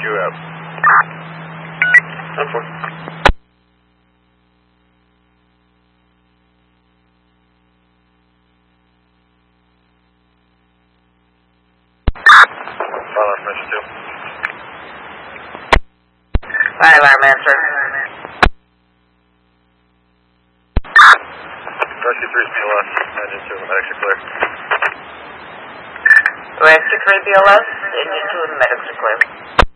you out. 10-4. Follow information 2. 5 arm answer. Rescue 3's BLS, engine 2, medics are clear. Rescue 3 BLS, engine 2 and medics are clear.